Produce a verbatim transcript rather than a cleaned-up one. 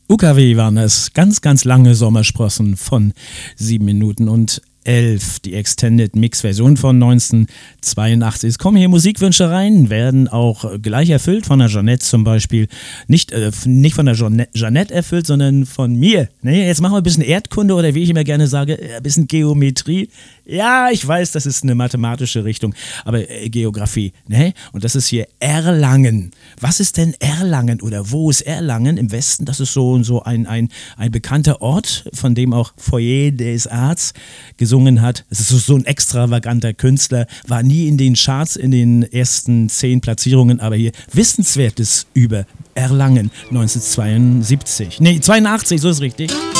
U K W waren es, ganz, ganz lange Sommersprossen von sieben Minuten und elf, die Extended Mix-Version von neunzehnhundertzweiundachtzig. Es kommen hier Musikwünsche rein, werden auch gleich erfüllt, von der Jeanette zum Beispiel. Nicht, äh, nicht von der Jeanette erfüllt, sondern von mir. Ne, jetzt machen wir ein bisschen Erdkunde oder wie ich immer gerne sage, ein bisschen Geometrie. Ja, ich weiß, das ist eine mathematische Richtung, aber äh, Geografie. Ne? Und das ist hier Erlangen. Was ist denn Erlangen oder wo ist Erlangen? Im Westen, das ist so, so ein, ein, ein bekannter Ort, von dem auch Foyer des Arts gesungen hat. Es ist so, so ein extravaganter Künstler, war nie in den Charts in den ersten zehn Platzierungen, aber hier Wissenswertes über Erlangen neunzehnhundertzweiundsiebzig. Nee, zweiundachtzig, so ist richtig.